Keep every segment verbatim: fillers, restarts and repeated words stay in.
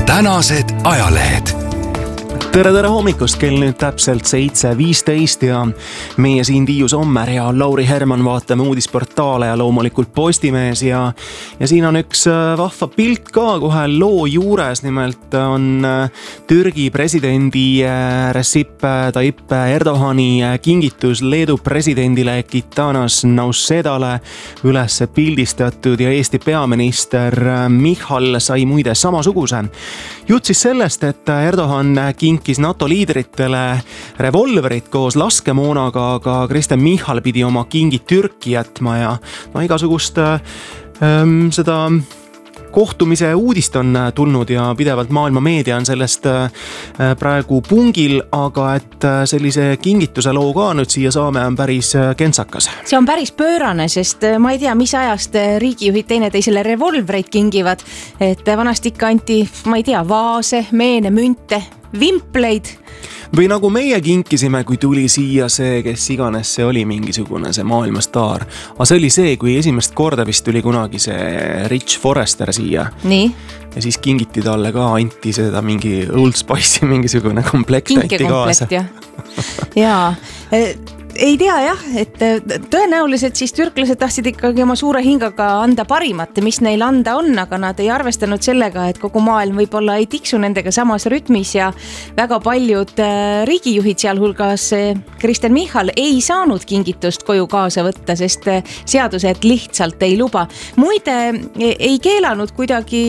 tänased ajalehed. Tere, tere hommikust, kell nüüd täpselt seitse viisteist ja meie siin Tiiu Sommer ja Lauri Herman vaatame uudisportaale ja loomulikult Postimees ja, ja siin on üks vahva pilt ka kohe loo juures. Nimelt on Türgi presidendi Recep Tayyip Erdogani kingitus Leedu presidendile Gitanas Nausėdale üles pildistatud ja Eesti peaminister Michal sai muide samasuguse. Jutt siis sellest, et Erdogan kinkis NATO liidritele revolverit koos laskemoonaga, aga Kristen Michal pidi oma kingi Türki jätma ja no, igasugust ähm, seda kohtumise uudist on tulnud ja pidevalt maailma meedia on sellest praegu pungil, aga et sellise kingituse loo ka nüüd siia saame on päris kentsakas. See on päris pöörane, sest ma ei tea, mis ajast riigijuhid teineteisele revolvreid kingivad, et vanasti ikka anti, ma ei tea, vaase, meene, münte, vimpleid. Või nagu meie kinkisime, kui tuli siia see, kes iganes see oli mingisugune see maailmastaar. Aga see oli see, kui esimest korda vist tuli kunagi see Rich Forrester siia. Nii. Ja siis kingiti talle ka, anti seda mingi Old Spice'i mingisugune komplekt. Kinke komplekt, jah. Jaa. Ei tea jah, et tõenäoliselt siis türklased tahtsid ikkagi oma suure hingaga anda parimat, mis neil anda on, aga nad ei arvestanud sellega, et kogu maailm võib-olla ei tiksu nendega samas rütmis ja väga paljud riigijuhid, sealhulgas Kristen Michal, ei saanud kingitust koju kaasa võtta, sest seadused lihtsalt ei luba. Muide, ei keelanud kuidagi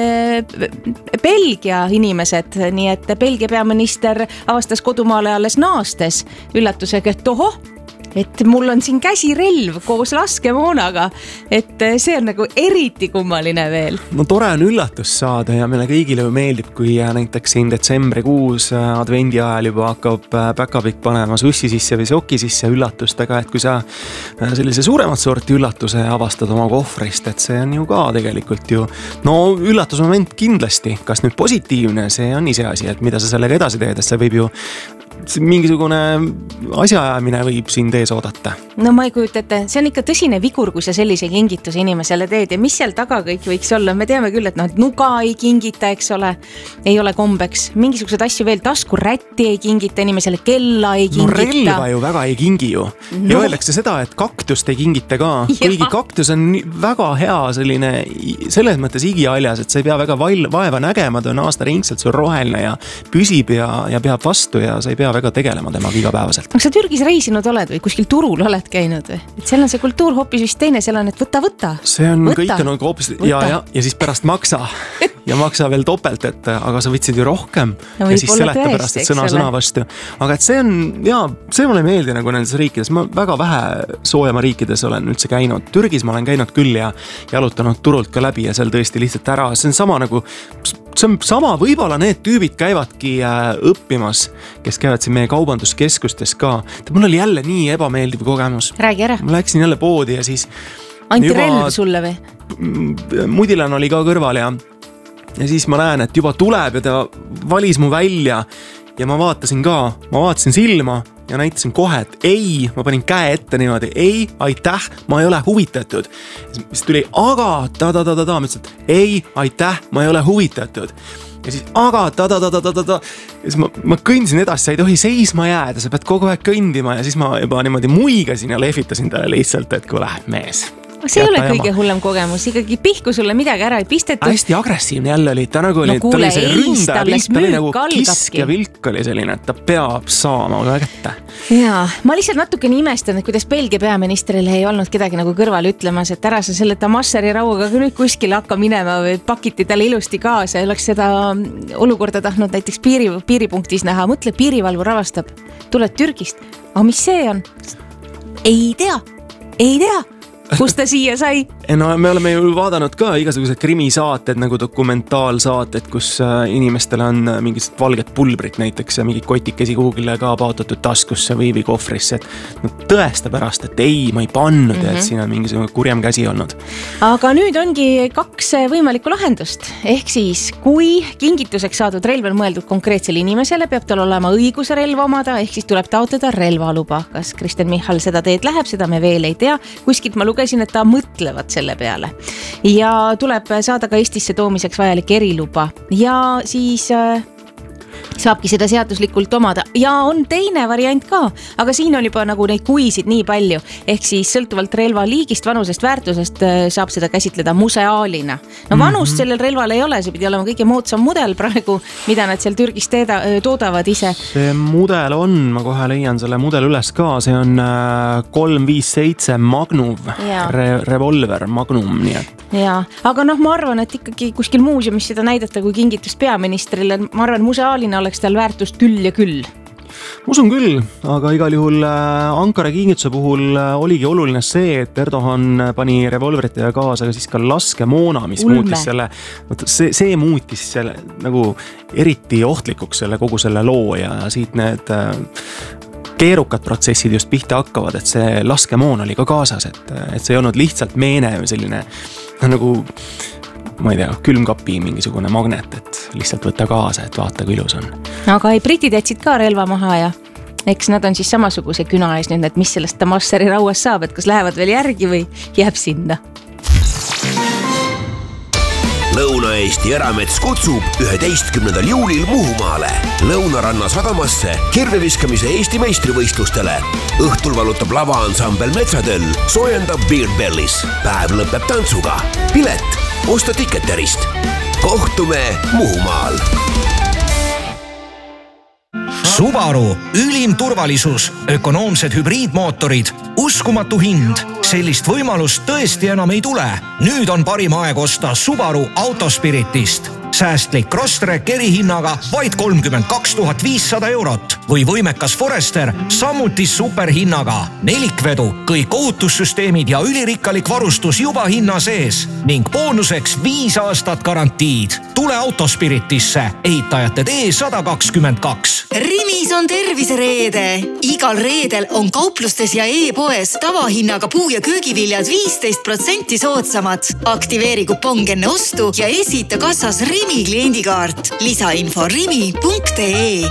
Belgia inimesed, nii et Belgia peaminister avastas kodumaale alles naastes üllatusega, et tohoh, et mul on siin käsirelv koos laskemoonaga, et see on nagu eriti kummaline veel. No tore on üllatus saada ja meile kõigile meeldib, kui näiteks siin detsembrikuus advendi ajal juba hakkab päkapikk panema sussi sisse või soki sisse üllatustega, et kui sa sellise suuremat sorti üllatuse avastad oma kohvrist, et see on ju ka tegelikult ju, no üllatusmoment kindlasti, kas nüüd positiivne, see on ise asi, et mida sa sellega edasi teed, et see võib ju mingisugune asjaajamine võib siin tees oodata. No ma ei kujuta ette, see on ikka tõsine vigur, kui sa sellise kingituse inimesele teed ja mis seal taga kõik võiks olla. Me teame küll, et noh, nuga ei kingita, eks ole, ei ole kombeks. Mingisugused asju veel, tasku rätti ei kingita inimesele, kella ei kingita. No relva ju väga ei kingi ju. No. Ja öeldakse seda, et kaktust ei kingita ka. Kuigi kaktus on väga hea selline, selles mõttes igialjas, et sa ei pea väga vaeva nägema, ta on aasta ringselt, see on roheline ja püsib ja, ja peab vastu ja sa ei pea väga tegelema temaga igapäevaselt. Kas sa Türgis reisinud oled või kuskil turul oled käinud või? Et seal on see kultuur hoopis vist teine, seal on, et võta, võta. See on võta. Kõik on nagu hoopis ja, ja, ja siis pärast maksa ja maksa veel topelt, et aga sa võtsid ju rohkem no, ja siis seleta pärast, et sõna sõna vastu. Aga et see on, jaa, see mulle ei meeldi nagu nendes riikides. Ma väga vähe soojama riikides olen üldse käinud. Türgis ma olen käinud küll ja jalutanud turult ka läbi ja seal tõesti lihtsalt ära. See on sama nagu, see on sama, võib-olla need tüübid käivadki õppimas, kes käivad siin meie kaubanduskeskustes ka. Mul oli jälle nii ebameeldiv kogemus. Räägi ära. Ma läksin jälle poodi ja siis anti juba relv sulle või? Mudilan oli ka kõrval ja ja siis ma näen, et juba tuleb ja ta valis mu välja ja ma vaatasin ka, ma vaatasin silma ja näitasin kohe, et ei, ma panin käe ette niimoodi, ei, aitäh, ma ei ole huvitatud. Siis tuli, aga ta-ta-ta-ta-ta, ma ütlesin, et ei, aitäh, ma ei ole huvitatud. Ja siis, aga ta-ta-ta-ta-ta-ta, ja siis ma, ma kõndisin edasi, sa ei tohi seisma jääda, sa pead kogu aeg kõndima ja siis ma juba niimoodi muigasin ja lehvitasin talle lihtsalt, et kui läheb mees. See ei ole kõige hullem kogemus, ikkagi pihku sulle midagi ära ei pistetud. Hästi agressiivne jälle oli, ta nagu oli, no kuule, ta oli see ründaja pilk, ta oli nagu algabki. Kisk ja vilk oli selline, et ta peab saama ka kätte. Jaa, ma lihtsalt natuke nimestan, et kuidas Belgia peaministrile ei olnud kedagi nagu kõrval ütlemas, et ära sa selle Tamassari rauaga nüüd kuskil hakka minema või pakiti talle ilusti kaasa ja oleks seda olukorda tahtnud näiteks piiri, piiripunktis näha. Mõtle, piirivalvur avastab, tuled Türgist, aga mis see on? Ei tea, ei tea. Kus ta siia sai? No me oleme ju vaadanud ka igasugused krimisaated nagu dokumentaalsaated, kus inimestele on mingid valged pulbrit näiteks ja mingid kotikesi kuhugile ka paotatud taskusse või, või kohvrisse. Et no, tõesta pärast, et ei, ma ei pannud mm-hmm. ja et siin on mingisugune kurjem käsi olnud. Aga nüüd ongi kaks võimalikku lahendust. Ehk siis, kui kingituseks saadud relv on mõeldud konkreetsele inimesele, peab tal olema õigus relva omada, ehk siis tuleb taotleda relvaluba. Kas Kristen Michal seda teed läheb, seda me veel ei tea. Kuskilt ma lugesin, et ta mõtlevad selle peale. Ja tuleb saada ka Eestisse toomiseks vajalik eriluba ja siis saabki seda seaduslikult omada ja on teine variant ka, aga siin on juba nagu neid kuisid nii palju, ehk siis sõltuvalt relva liigist, vanusest, väärtusest saab seda käsitleda museaalina. No vanust sellel relval ei ole, see pidi olema kõige moodsam mudel praegu, mida nad seal Türgis teeda, toodavad ise. See mudel on, ma kohe leian selle mudel üles ka, see on kolm viis seitse Magnum re, revolver Magnum, nii et. Ja, aga noh, ma arvan, et ikkagi kuskil muuseumis seda näidata kui kingitust peaministrile, ma arvan, museaalina oleks tal väärtust küll ja küll. Ma usun küll, aga igal juhul Ankara kingituse puhul oligi oluline see, et Erdoğan pani revolverite kaasa ka siis ka laskemoona, mis Ulme. muutis selle, see, see muutis selle nagu eriti ohtlikuks selle kogu selle loo ja siit need keerukad protsessid just pihta hakkavad, et see laskemoon oli ka kaasas, et, et see ei olnud lihtsalt meene või selline nagu, ma ei tea, külmkapi mingisugune magnet, et lihtsalt võtta kaasa, et vaata, kui ilus on. Aga ei, britid jätsid ka relva maha ja eks nad on siis samasuguse küna ees nüüd, et mis sellest Damasseri rauas saab, et kas lähevad veel järgi või jääb sinna. Lõuna-Eesti Eramets kutsub üheteistkümnendal juulil Muhumaale Lõunaranna sadamasse kirveviskamise Eesti meistrivõistlustele. Õhtul valutab lavaansambel Metsatöll, soojendab Beard Bellis. Päev lõpeb tantsuga. Pilet, osta Ticketerist. Kohtume Muhumaal. Subaru, ülim turvalisus, ökonoomsed hübriidmootorid, uskumatu hind. Sellist võimalust tõesti enam ei tule. Nüüd on parim aeg osta Subaru Autospiritist. Säästlik Crosstrek erihinnaga vaid kolmkümmend kaks tuhat viissada eurot või võimekas Forester samuti superhinnaga. Nelikvedu, kõik ohutussüsteemid ja ülirikkalik varustus juba hinna sees ning boonuseks viis aastat garantiid. Tule Autospiritisse, ehitajate tee sada kakskümmend kaks. Rimis on tervisereede. Igal reedel on kauplustes ja e-poes tavahinnaga puu- ja köögiviljad viisteist protsenti soodsamad. Aktiveeri kupong enne ostu ja esita kassas Rimi kliendikaart. Lisainfo rimi punkt ee.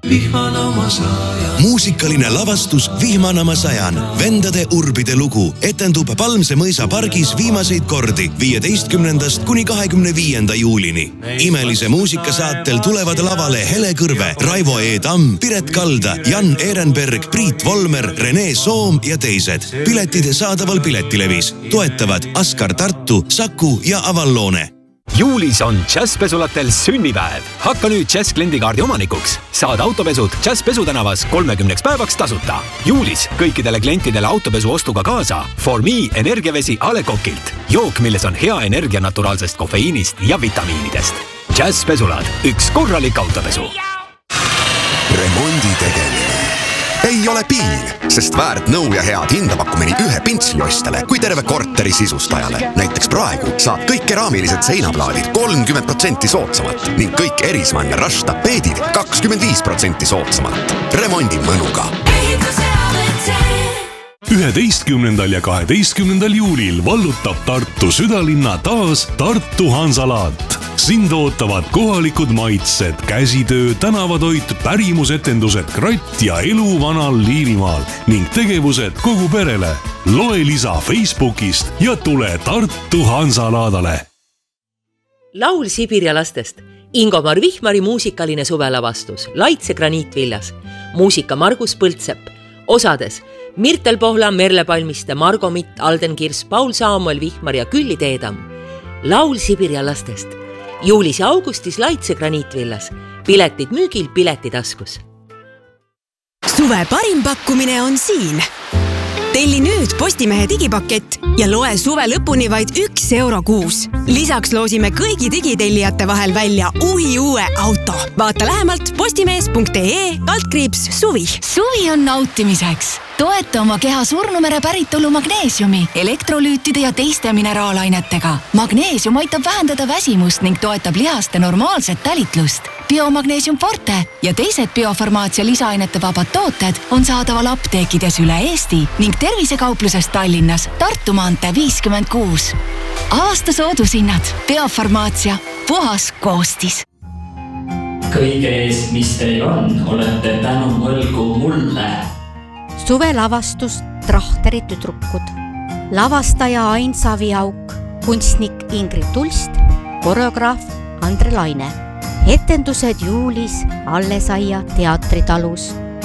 Muusikaline lavastus Vihmanama sajan, vendade urbide lugu etendub Palmse mõisa pargis viimaseid kordi viieteistkümnendast kuni kahekümne viienda juulini. Imelise muusikasaatel tulevad lavale Hele Kõrve, Raivo E. Tamm, Piret Kalda, Jan Ehrenberg, Priit Volmer, Rene Soom ja teised. Piletid saadaval Piletilevis. Toetavad Askar Tartu, Saku ja Avalloone. Juulis on Jazzpesulatel sünnipäev. Hakka nüüd Jazz kliendikaardi omanikuks. Saad autopesud Jazz Pesutänavas kolmekümneks päevaks tasuta. Juulis kõikidele klientidele autopesu ostuga kaasa For Me energiavesi A Le Coqilt. Jook, milles on hea energia naturaalsest kofeiinist ja vitamiinidest. Jazz Pesulad, üks korralik autopesu. Remondi tegemine ei ole piin, sest väärt nõu ja head hindapakkumini ühe pintsliostjale kui terve korteri sisustajale. Näiteks praegu saab kõik keraamilised seinaplaadid kolmkümmend protsenti soodsamat ning kõik Erismann ja Rush tapeedid kakskümmend viis protsenti soodsamat. Remondi mõnuga. üheteistkümnendal ja kaheteistkümnendal juulil vallutab Tartu südalinna taas Tartu Hansalaat. Sind ootavad kohalikud maitsed, käsitöö, tänavatoit, pärimusetendused, kratt ja elu vanal Liivimaal ning tegevused kogu perele. Loe lisa Facebookist ja tule Tartu Hansalaadale. Laul Sibiria lastest. Ingomar Vihmari muusikaline suvelavastus. Laitse graniitvillas. Muusika Margus Põltsepp. Osades Mirtel Pohla, Merle Palmiste, Margo Mitt, Alden Kirs, Paul Saamuel Vihmar ja Külli Teedam. Laul Sibiria lastest. Juulis ja augustis Laitse graniitvillas. Piletid müügil, piletitaskus. Suve parim pakkumine on siin. Telli nüüd Postimehe digipakett ja loe suve lõpuni vaid üks euro kuus. Lisaks loosime kõigi digitellijate vahel välja uhi uue auto. Vaata lähemalt postimees punkt ee altkriips suvi. Suvi on nautimiseks. Toeta oma keha surnumere päritolu magneesiumi, elektrolüütide ja teiste mineraalainetega. Magneesium aitab vähendada väsimust ning toetab lihaste normaalset talitlust. Biomagneesium Forte ja teised biofarmaatsia lisaainete vabad tooted on saadaval apteekides üle Eesti ning tervisekaupluses Tallinnas Tartu maantee viiskümmend kuus. Aasta soodushinnad. Biofarmaatsia. Puhas koostis. Kõige eest, mis teil on, olete tänu võlgu mulle. Suvelavastus Trahteri tüdrukud. lavastaja Ain Saviauk, kunstnik Ingrid Tulst, koreograaf Andre Laine. Etendused juulis Allesaia teatritalus.